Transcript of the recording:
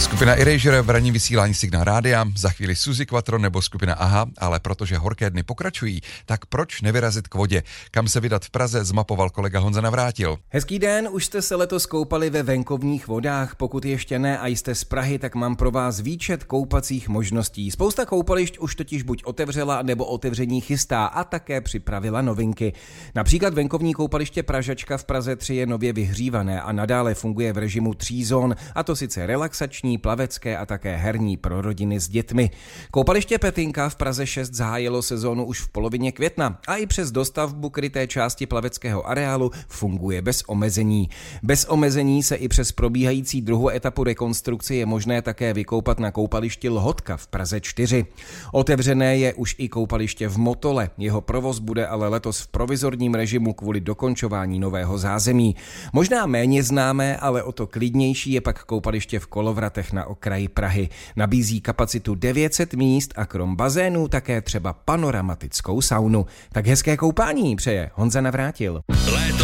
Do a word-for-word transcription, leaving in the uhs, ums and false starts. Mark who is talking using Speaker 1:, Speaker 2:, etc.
Speaker 1: Skupina Erasure v ranní vysílání Signál Rádia, za chvíli Suzy Quattro nebo skupina Aha, ale protože horké dny pokračují, tak proč nevyrazit k vodě? Kam se vydat v Praze, zmapoval kolega Honza Navrátil.
Speaker 2: Hezký den, už jste se letos koupali ve venkovních vodách, pokud ještě ne a jste z Prahy, tak mám pro vás výčet koupacích možností. Spousta koupališť už totiž buď otevřela nebo otevření chystá a také připravila novinky. Například venkovní koupaliště Pražačka v Praze tři je nově vyhřívané a nadále funguje v režimu tří zón, a to sice relaxační, plavecké a také herní pro rodiny s dětmi. Koupaliště Petinka v Praze šest zahájilo sezónu už v polovině května a i přes dostavbu kryté části plaveckého areálu funguje bez omezení. Bez omezení se i přes probíhající druhou etapu rekonstrukce je možné také vykoupat na koupališti Lhotka v Praze čtyři. Otevřené je už i koupaliště v Motole, jeho provoz bude ale letos v provizorním režimu kvůli dokončování nového zázemí. Možná méně známé, ale o to klidnější je pak koupaliště v Kolovratech na okraji Prahy. Nabízí kapacitu devět set míst a krom bazénů také třeba panoramatickou saunu. Tak hezké koupání přeje Honza Navrátil.
Speaker 3: Léto